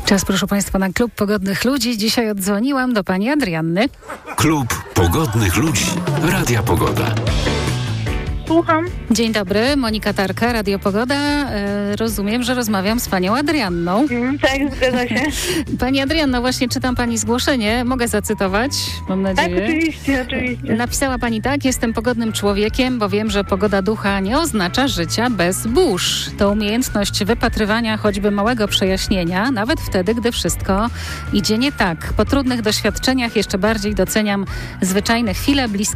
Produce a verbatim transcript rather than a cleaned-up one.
Czas, proszę Państwa, na Klub Pogodnych Ludzi. Dzisiaj odzwoniłam do pani Adrianny. Klub Pogodnych Ludzi. Radia Pogoda. Słucham. Dzień dobry, Monika Tarka, Radio Pogoda. E, rozumiem, że rozmawiam z panią Adrianną. Mm, tak, zgadza się. Pani Adrianno, właśnie czytam pani zgłoszenie. Mogę zacytować, mam nadzieję. Tak, oczywiście, oczywiście. Napisała pani tak: jestem pogodnym człowiekiem, bo wiem, że pogoda ducha nie oznacza życia bez burz. To umiejętność wypatrywania choćby małego przejaśnienia, nawet wtedy, gdy wszystko idzie nie tak. Po trudnych doświadczeniach jeszcze bardziej doceniam zwyczajne chwile bliskie